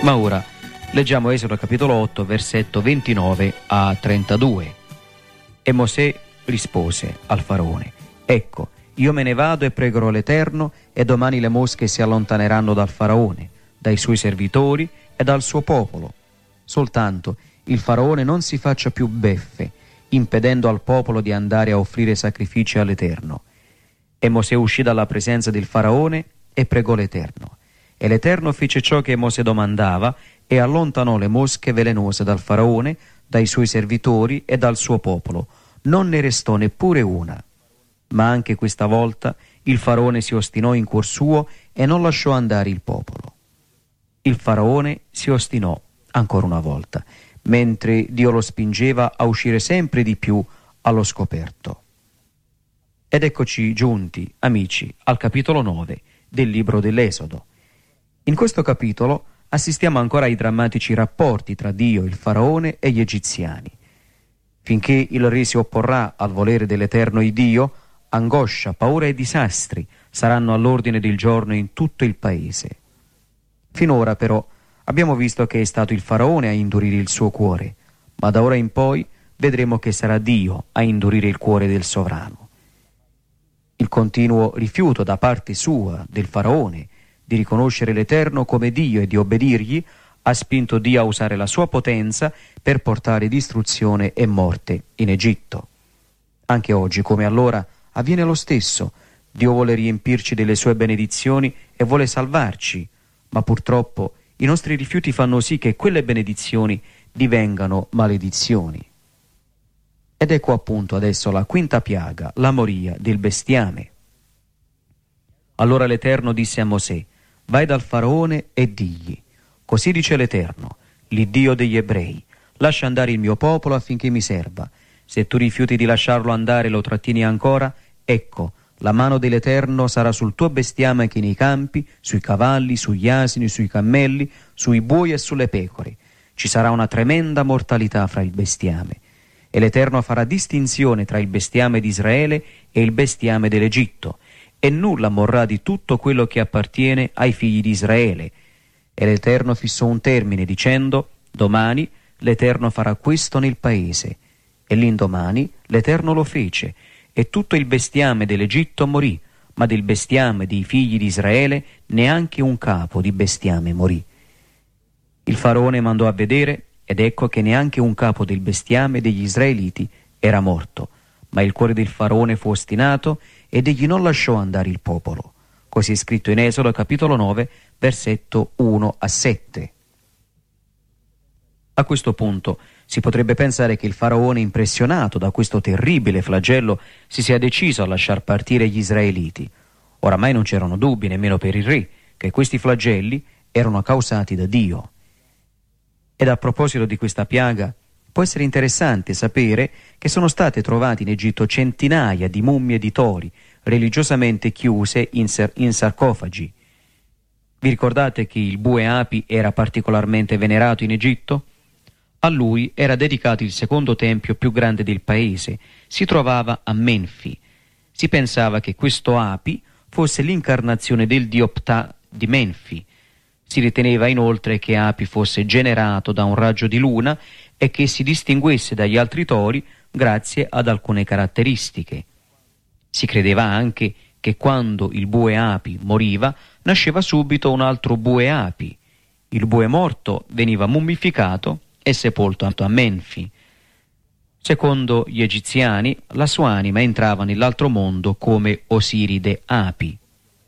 Ma ora leggiamo Esodo capitolo 8, versetto 29 a 32. E Mosè rispose al faraone: ecco, io me ne vado e pregherò l'Eterno, e domani le mosche si allontaneranno dal faraone, dai suoi servitori e dal suo popolo. Soltanto il faraone non si faccia più beffe, impedendo al popolo di andare a offrire sacrifici all'Eterno. E Mosè uscì dalla presenza del faraone e pregò l'Eterno. E l'Eterno fece ciò che Mosè domandava e allontanò le mosche velenose dal faraone, dai suoi servitori e dal suo popolo. Non ne restò neppure una. Ma anche questa volta il faraone si ostinò in cuor suo e non lasciò andare il popolo. Il faraone si ostinò ancora una volta, mentre Dio lo spingeva a uscire sempre di più allo scoperto. Ed eccoci giunti, amici, al capitolo 9 del libro dell'Esodo. In questo capitolo assistiamo ancora ai drammatici rapporti tra Dio, il faraone e gli egiziani. Finché il re si opporrà al volere dell'Eterno Dio, angoscia, paura e disastri saranno all'ordine del giorno in tutto il paese. Finora però abbiamo visto che è stato il faraone a indurire il suo cuore, ma da ora in poi vedremo che sarà Dio a indurire il cuore del sovrano. Il continuo rifiuto da parte sua, del faraone, di riconoscere l'Eterno come Dio e di obbedirgli, ha spinto Dio a usare la sua potenza per portare distruzione e morte in Egitto. Anche oggi, come allora, avviene lo stesso. Dio vuole riempirci delle sue benedizioni e vuole salvarci, ma purtroppo i nostri rifiuti fanno sì che quelle benedizioni divengano maledizioni. Ed ecco appunto adesso la quinta piaga, la moria del bestiame. Allora l'Eterno disse a Mosè: vai dal faraone e digli: così dice l'Eterno, l'Iddio degli ebrei, lascia andare il mio popolo affinché mi serva. Se tu rifiuti di lasciarlo andare e lo trattieni ancora, ecco, la mano dell'Eterno sarà sul tuo bestiame che nei campi, sui cavalli, sugli asini, sui cammelli, sui buoi e sulle pecore. Ci sarà una tremenda mortalità fra il bestiame. E l'Eterno farà distinzione tra il bestiame di Israele e il bestiame dell'Egitto, e nulla morrà di tutto quello che appartiene ai figli di Israele. E l'Eterno fissò un termine dicendo: domani l'Eterno farà questo nel paese. E l'indomani l'Eterno lo fece, e tutto il bestiame dell'Egitto morì, ma del bestiame dei figli di Israele neanche un capo di bestiame morì. Il faraone mandò a vedere, ed ecco che neanche un capo del bestiame degli israeliti era morto, ma il cuore del faraone fu ostinato ed egli non lasciò andare il popolo. Così è scritto in Esodo capitolo 9, versetto 1 a 7. A questo punto si potrebbe pensare che il faraone, impressionato da questo terribile flagello, si sia deciso a lasciar partire gli israeliti. Oramai non c'erano dubbi, nemmeno per il re, che questi flagelli erano causati da Dio. Ed a proposito di questa piaga, può essere interessante sapere che sono state trovate in Egitto centinaia di mummie di tori religiosamente chiuse in sarcofagi. Vi ricordate che il bue api era particolarmente venerato in Egitto? A lui era dedicato il secondo tempio più grande del paese. Si trovava a Menfi. Si pensava che questo api fosse l'incarnazione del dio Ptah di Menfi. Si riteneva inoltre che Api fosse generato da un raggio di luna e che si distinguesse dagli altri tori grazie ad alcune caratteristiche. Si credeva anche che quando il bue api moriva nasceva subito un altro bue api. Il bue morto veniva mummificato e sepolto a Menfi. Secondo gli egiziani, la sua anima entrava nell'altro mondo come Osiride api.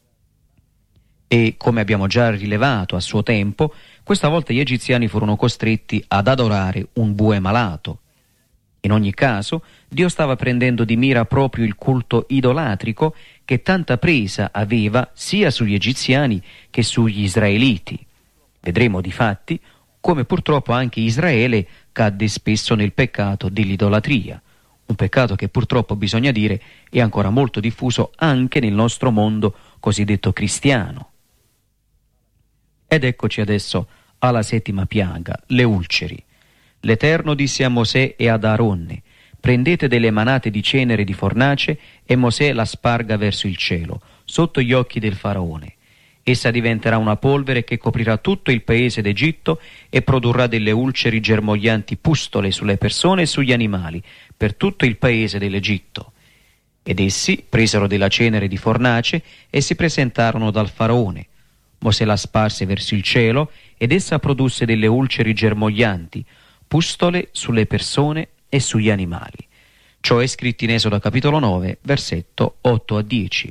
E, come abbiamo già rilevato a suo tempo, questa volta gli egiziani furono costretti ad adorare un bue malato. In ogni caso, Dio stava prendendo di mira proprio il culto idolatrico che tanta presa aveva sia sugli egiziani che sugli israeliti. Vedremo difatti come purtroppo anche Israele cadde spesso nel peccato dell'idolatria, un peccato che purtroppo, bisogna dire, è ancora molto diffuso anche nel nostro mondo cosiddetto cristiano. Ed eccoci adesso alla settima piaga, le ulceri. L'Eterno disse a Mosè e ad Aaronne: prendete delle manate di cenere di fornace e Mosè la sparga verso il cielo, sotto gli occhi del faraone. Essa diventerà una polvere che coprirà tutto il paese d'Egitto e produrrà delle ulceri germoglianti pustole sulle persone e sugli animali, per tutto il paese dell'Egitto. Ed essi presero della cenere di fornace e si presentarono dal faraone. Mosè la sparse verso il cielo ed essa produsse delle ulceri germoglianti, pustole sulle persone e sugli animali. Ciò è scritto in Esodo capitolo 9, versetto 8 a 10.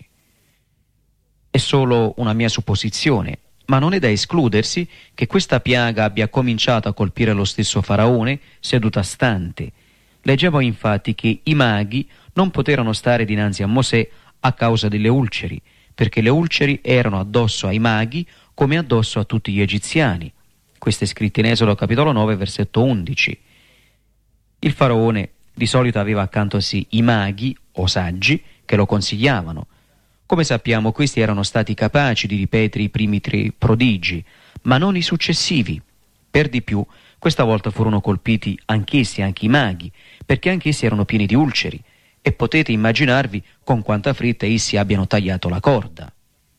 È solo una mia supposizione, ma non è da escludersi che questa piaga abbia cominciato a colpire lo stesso faraone seduto a stante. Leggevo infatti che i maghi non poterono stare dinanzi a Mosè a causa delle ulceri, perché le ulceri erano addosso ai maghi come addosso a tutti gli egiziani. Questo è scritto in Esodo capitolo 9, versetto 11. Il faraone di solito aveva accanto a sé i maghi o saggi che lo consigliavano. Come sappiamo, questi erano stati capaci di ripetere i primi 3 prodigi, ma non i successivi. Per di più, questa volta furono colpiti anch'essi, anche i maghi, perché anch'essi erano pieni di ulceri, e potete immaginarvi con quanta fretta essi abbiano tagliato la corda.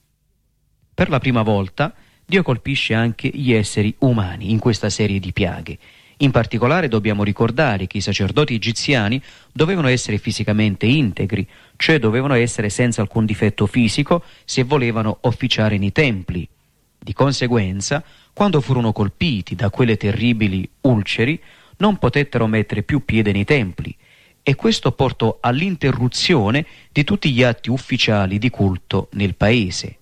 Per la prima volta, Dio colpisce anche gli esseri umani in questa serie di piaghe. In particolare dobbiamo ricordare che i sacerdoti egiziani dovevano essere fisicamente integri, cioè dovevano essere senza alcun difetto fisico se volevano officiare nei templi. Di conseguenza, quando furono colpiti da quelle terribili ulceri, non potettero mettere più piede nei templi, e questo portò all'interruzione di tutti gli atti ufficiali di culto nel paese.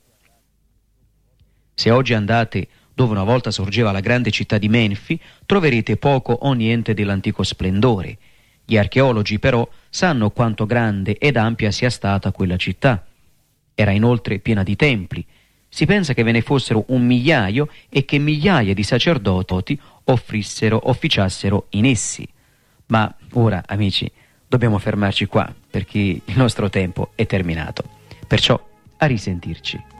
Se oggi andate dove una volta sorgeva la grande città di Menfi, troverete poco o niente dell'antico splendore. Gli archeologi però sanno quanto grande ed ampia sia stata quella città. Era inoltre piena di templi. Si pensa che ve ne fossero 1.000.000 e che migliaia di sacerdoti officiassero in essi. Ma ora, amici, dobbiamo fermarci qua perché il nostro tempo è terminato. Perciò, a risentirci.